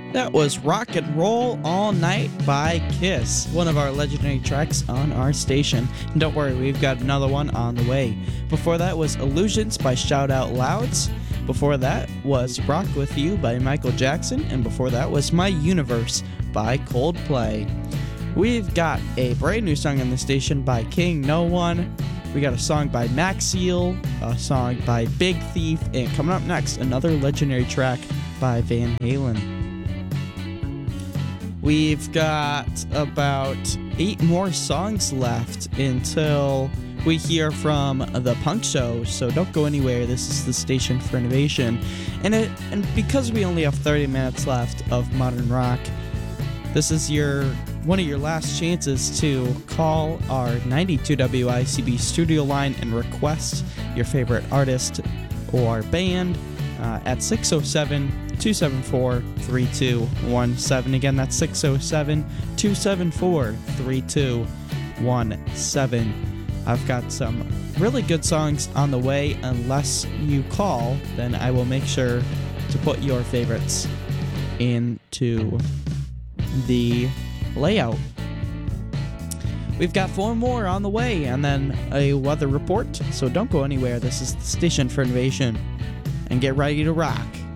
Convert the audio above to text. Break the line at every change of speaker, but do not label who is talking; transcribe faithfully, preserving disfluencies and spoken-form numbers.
That was Rock and Roll All Night by Kiss, one of our legendary tracks on our station. And don't worry, we've got another one on the way. Before that was Illusions by Shout Out Louds. Before that was Rock With You by Michael Jackson. And before that was My Universe by Coldplay. We've got a brand new song on the station by King No One. We got a song by Maxiel, a song by Big Thief, and coming up next, another legendary track by Van Halen. We've got about eight more songs left until we hear from The Punk Show, so don't go anywhere. This is the Station for Innovation. And it, and because we only have thirty minutes left of modern rock, this is your one of your last chances to call our ninety-two W I C B studio line and request your favorite artist or band uh, at six oh seven, two seven four, three two one seven. Again, that's six oh seven, two seven four, three two one seven. I've got some really good songs on the way. Unless you call, then I will make sure to put your favorites into the layout. We've got four more on the way and then a weather report, so don't go anywhere. This is the Station for Innovation, and get ready to rock.